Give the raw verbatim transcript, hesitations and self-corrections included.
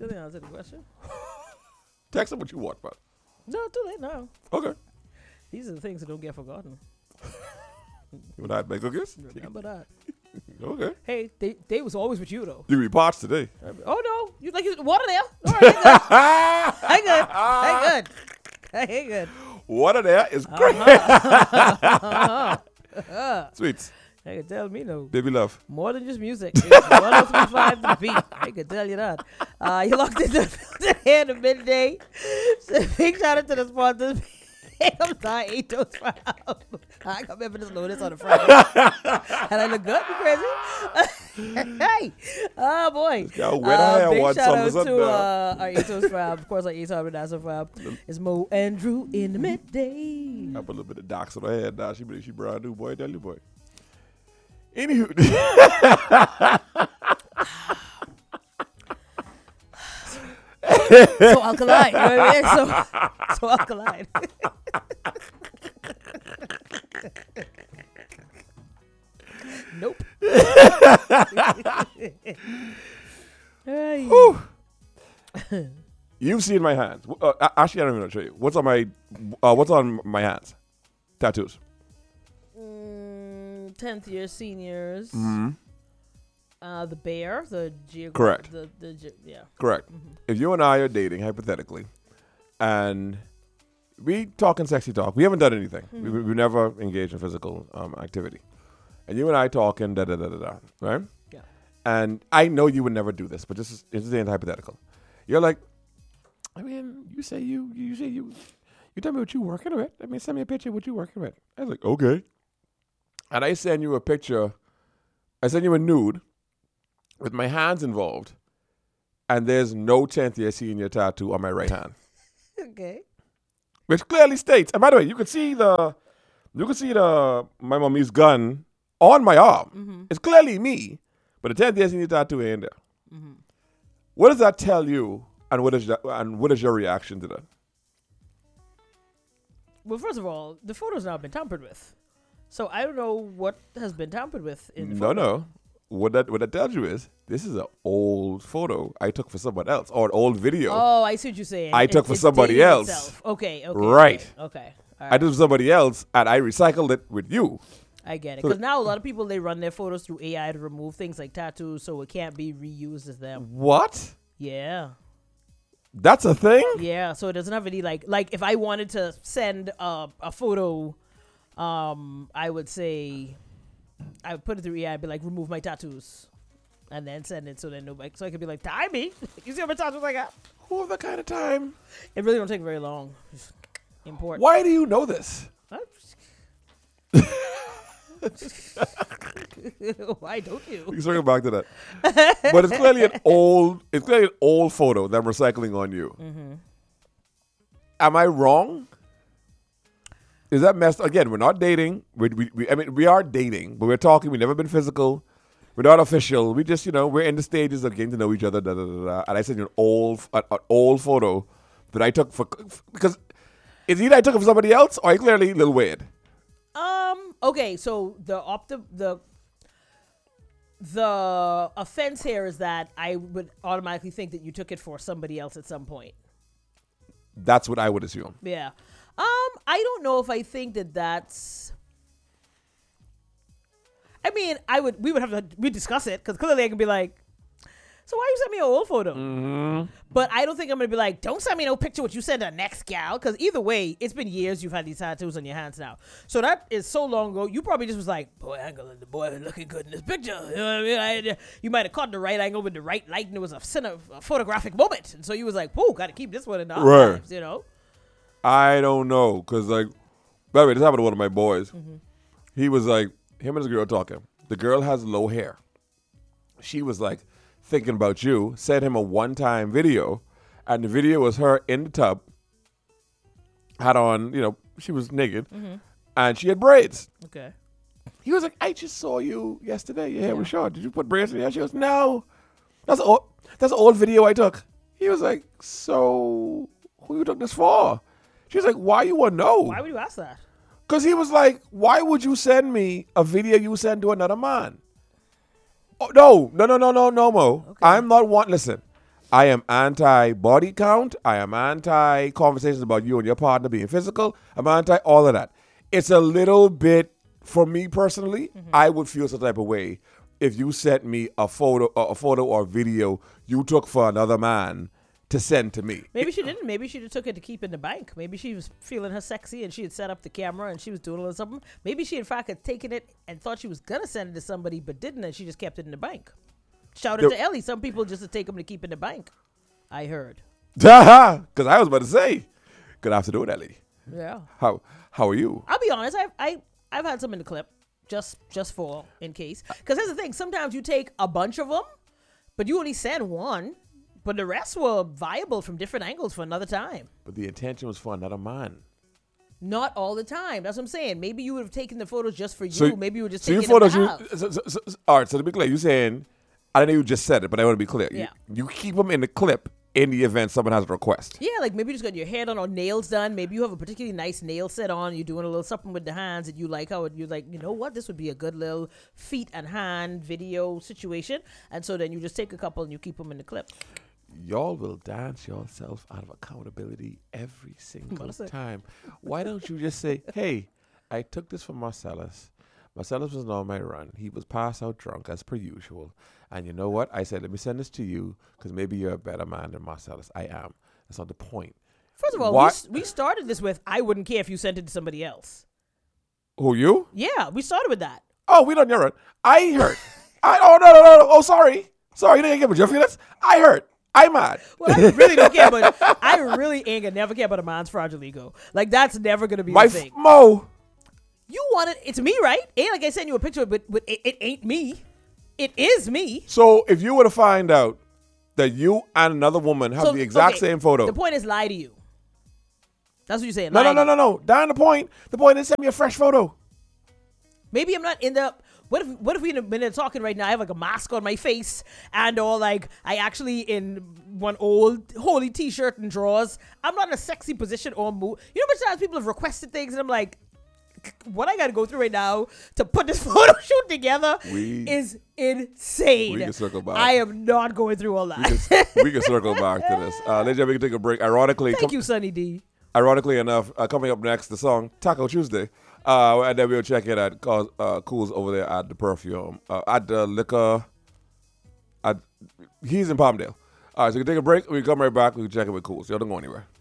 Still didn't answer the question. Text him what you want, bro. No, too late now. Okay. These are the things that don't get forgotten. You want to make cookies? Remember that. Okay. Hey, they they was always with you though. You be parched today. Oh no, you like you water there? All right, I good. I good. I good. I good. Water there is great. Uh-huh. uh-huh. Sweets. I can tell me no. Baby love. More than just music. It's one oh three five to the beat. I can tell you that. Uh, you locked into the hand of midday. So big shout out to the sponsors. I'm sorry, eight toes for help. I come in for this lotus on a Friday. And I look good, you crazy? Hey, oh boy. Yo, where the hell uh, big want shout out some to uh, our eight toes fab. Of course, our eight toes Vanessa fab. It's Mo and Drew in the midday. I put a little bit of docs on her head now. She believe she brand new, boy. Tell you, boy. Anywho. So alkaline. You know what I mean? So, so alkaline. Nope. Hey. You've seen my hands. Uh, actually, I don't even know to show you. What's on my uh, What's on my hands? Tattoos. Mm, tenth year seniors. Mm-hmm. Uh, the bear. The geog- Correct. The, the ge- yeah. Correct. Mm-hmm. If you and I are dating, hypothetically, and we talking sexy talk, we haven't done anything. Mm-hmm. We, we never engaged in physical um, activity. And you and I talking, da da da da da, right? Yeah. And I know you would never do this, but this is this is hypothetical. You're like, I mean, you say you you say you you tell me what you working with. I mean, send me a picture of what you working with. I was like, okay. And I send you a picture. I send you a nude with my hands involved, and there's no tenth year senior tattoo on my right hand. Okay. Which clearly states, and by the way, you can see the, you can see the my mommy's gun on my arm. Mm-hmm. It's clearly me, but the tenth year senior tattoo ain't there. Mm-hmm. What does that tell you, and what is your, and what is your reaction to that? Well, first of all, the photo's now been tampered with. So I don't know what has been tampered with in the No, photo. no. What that what that tells you is this is an old photo I took for someone else, or an old video Oh, I see what you're saying. I It- took for it's somebody dating else. itself. Okay, okay. Right. Okay. okay. All I right. did for somebody else, and I recycled it with you. I get it. So Because now a lot of people, they run their photos through A I to remove things like tattoos so it can't be reused as them. What? Yeah. That's a thing? Yeah. So it doesn't have any, like, like if I wanted to send uh, a photo, um, I would say, I would put it through A I, be like, remove my tattoos. And then send it so then nobody, so I could be like, tie me. You see how many tattoos I got? Who have that kind of time? It really don't take very long. Just import. Why do you know this? Why don't you? We can circle back to that. But it's clearly an old, it's clearly an old photo that I'm recycling on you. Mm-hmm. Am I wrong? Is that messed? Again, we're not dating. We, we, we, I mean, we are dating, but we're talking. We've never been physical. We're not official. We just, you know, we're in the stages of getting to know each other. Da, da, da, da. And I sent you an old, an, an old photo that I took for, because it's either I took it for somebody else or I clearly Lil Wade. Um. Okay. So the opti- the the offense here is that I would automatically think that you took it for somebody else at some point. That's what I would assume. Yeah. Um. I don't know if I think that that's. I mean, I would. We would have to. We discuss it because clearly I can be like, so why you send me an old photo? Mm-hmm. But I don't think I'm gonna be like, don't send me no picture what you send to next gal, because either way, it's been years you've had these tattoos on your hands now. So that is so long ago. You probably just was like, boy, I ain't gonna let the boy looking good in this picture. You know what I mean? I, you might have caught the right angle with the right light, and it was a, cine, a photographic moment. And so you was like, whoa, gotta keep this one in the Right. archives, you know? I don't know, because, like, by the way, this happened to one of my boys. Mm-hmm. He was like, him and his girl talking. The girl has low hair. She was like, thinking about you, sent him a one-time video, and the video was her in the tub, had on, you know, she was naked, Mm-hmm. and she had braids. Okay. He was like, I just saw you yesterday. Your hair Yeah. was short. Did you put braids in your hair? She goes, no. That's old, that's an old video I took. He was like, so who you took this for? She was like, why you want to know? Why would you ask that? Because he was like, why would you send me a video you send to another man? Oh, no, no, no, no, no, no, Mo. Okay. I'm not want. Listen, I am anti body count. I am anti conversations about you and your partner being physical. I'm anti all of that. It's a little bit, for me personally, mm-hmm. I would feel some type of way if you sent me a photo, a photo or video you took for another man to send to me. Maybe she didn't. Maybe she just took it to keep in the bank. Maybe she was feeling her sexy and she had set up the camera and she was doing a little something. Maybe she in fact had taken it and thought she was gonna send it to somebody but didn't, and she just kept it in the bank. Shout out to Ellie. Some people just take them to keep in the bank. I heard. Because I was about to say, good afternoon, Ellie. Yeah. How how are you? I'll be honest. I I I've had some in the clip, just just for in case. Because here's the thing. Sometimes you take a bunch of them, but you only send one. But the rest were viable from different angles for another time. But the intention was for another man. Not all the time. That's what I'm saying. Maybe you would have taken the photos just for you. So, Maybe you would just so take your it photos. You, so, so, so, all right. So to be clear, you're saying, I know you just said it, but I want to be clear. Yeah. You, you keep them in the clip in the event someone has a request. Yeah, like maybe you just got your hair done or nails done. Maybe you have a particularly nice nail set on. You're doing a little something with the hands and you like how it, you're like, you know what? This would be a good little feet and hand video situation. And so then you just take a couple and you keep them in the clip. Y'all will dance yourself out of accountability every single time. Why don't you just say, hey, I took this from Marcellus. Marcellus was on my run. He was passed out drunk as per usual. And you know what? I said, let me send this to you because maybe you're a better man than Marcellus. I am. That's not the point. First of all, we, we started this with, I wouldn't care if you sent it to somebody else. Who, you? Yeah, we started with that. Oh, we done your run. I hurt. I, oh, no, no, no, no. Oh, sorry. Sorry, you didn't get me your feelings. I hurt. I'm mad. Well, I really don't care, but I really ain't gonna never care about a man's fragile ego. Like, that's never gonna be my the thing. F- Mo. You want it, it's me, right? Ain't like I sent you a picture, but, but it, it ain't me. It is me. So if you were to find out that you and another woman have so, the exact okay, same photo. The point is lie to you. That's what you're saying. No, no, no, no, no. Down the point. The point is send me a fresh photo. Maybe I'm not in the... What if what if we in a minute talking right now? I have like a mask on my face and or like I actually in one old holy t-shirt and drawers. I'm not in a sexy position or mood. You know how much times people have requested things and I'm like, what I got to go through right now to put this photo shoot together we, is insane. We can circle back. I am not going through all that. We can, we can circle back to this. Uh, ladies and gentlemen, we can take a break. Ironically, thank com- you, Sunny D. Ironically enough, uh, coming up next, the song Taco Tuesday. Uh, and then we'll check it at uh, Cool's over there at the perfume, uh, at the liquor. At, he's in Palmdale. All right, so we can take a break. We come right back. We can check it with Cool's. Y'all don't go anywhere.